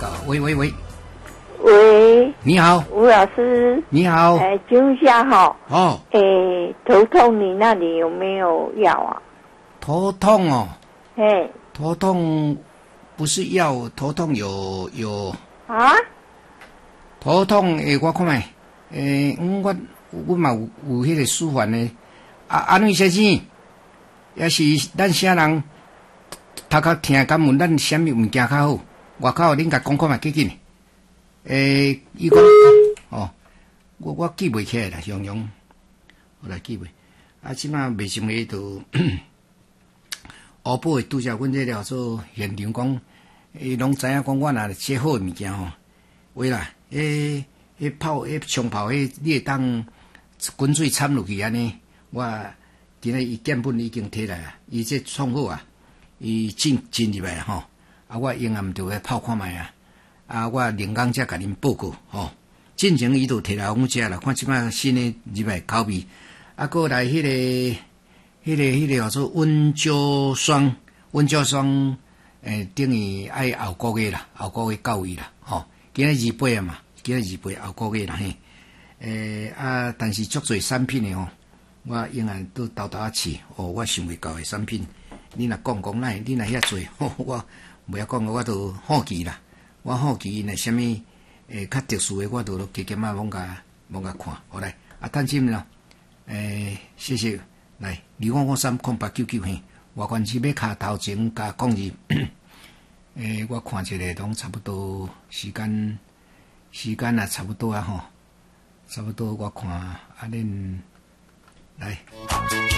搞。喂， 喂， 你好， 吴老师， 你好， 请问一下哈， 哦， 头痛你那里有没有药啊？ 头痛哦， 嘿， 头痛不是药，头痛有啊？ 头痛我看卖，我嘛有迄个舒缓的，安慰先生，也是咱啥人头壳疼，敢问咱啥物物件较好？外口恁甲讲看卖紧紧。伊讲哦，我记袂起来啦，常常我来记袂。即摆袂想个就乌宝会拄则阮这了做现场讲，伊拢知影讲我若切好物件吼，话啦，冲泡你会当滚水掺落去安尼。我今日伊检本已经摕来啊，伊这创好啊，伊进入来吼，我用暗就来泡看卖啊。我连工才甲恁报告吼，进前伊就摕来阮食啦，看即摆新的入来口味，过来迄个叫做温椒霜，等于爱后个月啦，后个月到位啦，吼，今日28啊嘛，今日28后个月啦嘿，但是足侪产品的吼，我永远都豆啊试，我想袂到的产品，你若讲你若遐侪，我袂晓讲，我都放弃啦。我好奇因啥物较特殊的，我都加减往甲看，好来等阵咯，谢谢，来2553899嘿，外关市要卡头前加讲字，我看一下拢差不多时间也差不多啊吼，差不多我看恁来。